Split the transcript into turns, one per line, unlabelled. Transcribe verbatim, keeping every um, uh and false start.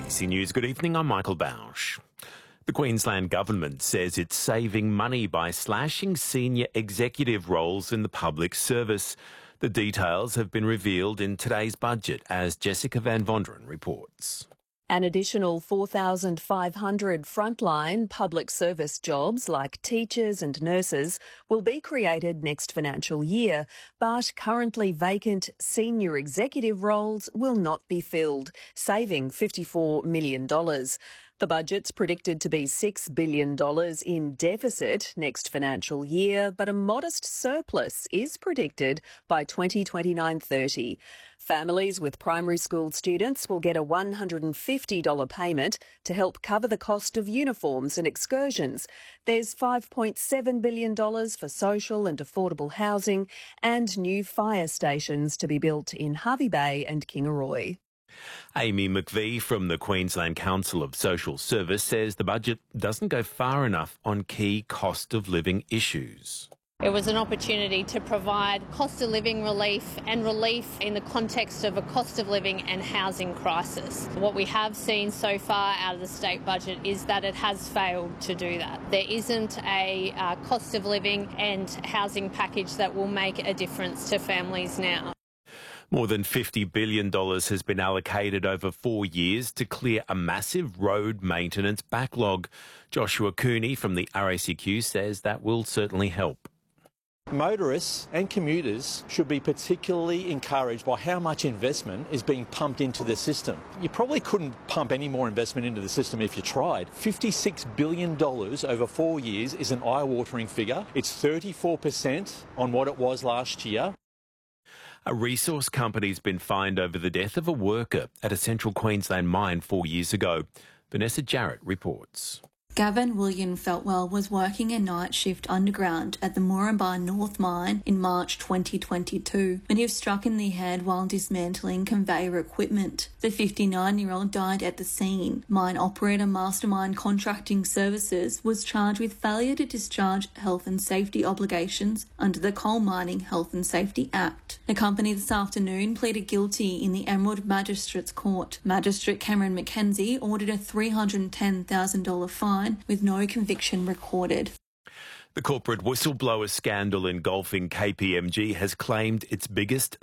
C News, good evening, I'm Michael Bausch. The Queensland Government says it's saving money by slashing senior executive roles in the public service. The details have been revealed in today's budget, as Jessica Van Vonderen reports.
An additional four thousand five hundred frontline public service jobs like teachers and nurses will be created next financial year, but currently vacant senior executive roles will not be filled, saving fifty-four million dollars. The budget's predicted to be six billion dollars in deficit next financial year, but a modest surplus is predicted by twenty twenty-nine thirty. Families with primary school students will get a one hundred fifty dollars payment to help cover the cost of uniforms and excursions. There's five point seven billion dollars for social and affordable housing and new fire stations to be built in Hervey Bay and Kingaroy.
Amy McVie from the Queensland Council of Social Service says the budget doesn't go far enough on key cost of living issues.
It was an opportunity to provide cost of living relief and relief in the context of a cost of living and housing crisis. What we have seen so far out of the state budget is that it has failed to do that. There isn't a uh, cost of living and housing package that will make a difference to families now.
More than fifty billion dollars has been allocated over four years to clear a massive road maintenance backlog. Joshua Cooney from the R A C Q says that will certainly help.
Motorists and commuters should be particularly encouraged by how much investment is being pumped into the system. You probably couldn't pump any more investment into the system if you tried. fifty-six billion dollars over four years is an eye-watering figure. It's thirty-four percent on what it was last year.
A resource company's been fined over the death of a worker at a central Queensland mine four years ago. Vanessa Jarrett reports.
Gavin William Feltwell was working a night shift underground at the Moranbah North Mine in March twenty twenty-two when he was struck in the head while dismantling conveyor equipment. The fifty-nine-year-old died at the scene. Mine operator Mastermind Contracting Services was charged with failure to discharge health and safety obligations under the Coal Mining Health and Safety Act. The company this afternoon pleaded guilty in the Emerald Magistrates Court. Magistrate Cameron McKenzie ordered a three hundred ten thousand dollars fine with no conviction recorded.
The corporate whistleblower scandal engulfing K P M G has claimed its biggest